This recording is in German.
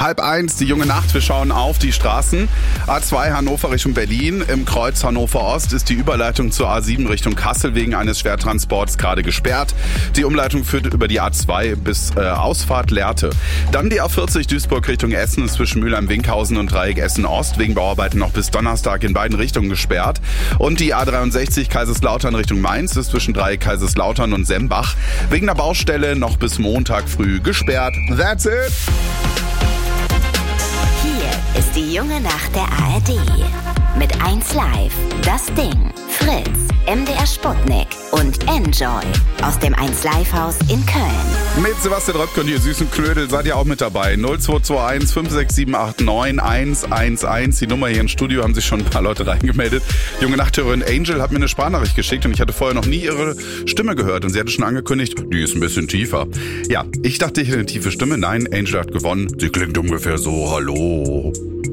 12:30, die junge Nacht. Wir schauen auf die Straßen. A2 Hannover Richtung Berlin. Im Kreuz Hannover Ost ist die Überleitung zur A7 Richtung Kassel wegen eines Schwertransports gerade gesperrt. Die Umleitung führt über die A2 bis Ausfahrt Lehrte. Dann die A40 Duisburg Richtung Essen ist zwischen Mülheim-Winkhausen und Dreieck Essen Ost wegen Bauarbeiten noch bis Donnerstag in beiden Richtungen gesperrt. Und die A63 Kaiserslautern Richtung Mainz ist zwischen Dreieck Kaiserslautern und Sembach wegen der Baustelle noch bis Montag früh gesperrt. That's it! Hier ist die junge Nacht der ARD. Mit 1Live, Das Ding, Fritz, MDR Sputnik und Enjoy aus dem 1Live-Haus in Köln. Mit Sebastian Röpke und ihr süßen Klödel seid ihr auch mit dabei. 0221 56789 111. Die Nummer hier im Studio, haben sich schon ein paar Leute reingemeldet. Junge Nachthörerin Angel hat mir eine Sprachnachricht geschickt und ich hatte vorher noch nie ihre Stimme gehört. Und sie hatte schon angekündigt, die ist ein bisschen tiefer. Ja, ich dachte, ich hätte eine tiefe Stimme. Nein, Angel hat gewonnen. Sie klingt ungefähr so, hallo.